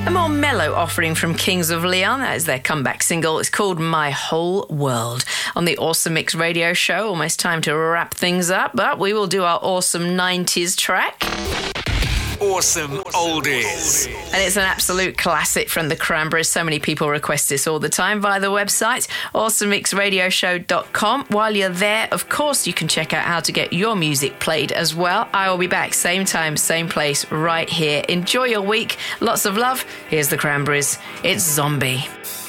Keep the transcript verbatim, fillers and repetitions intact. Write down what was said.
A more mellow offering from Kings of Leon. That is their comeback single. It's called My Whole World. On the Awesome Mix radio show, almost time to wrap things up, but we will do our awesome nineties track. Awesome Oldies. And it's an absolute classic from the Cranberries. So many people request this all the time via the website, awesome mix radio show dot com. While you're there, of course, you can check out how to get your music played as well. I will be back same time, same place, right here. Enjoy your week. Lots of love. Here's the Cranberries. It's Zombie.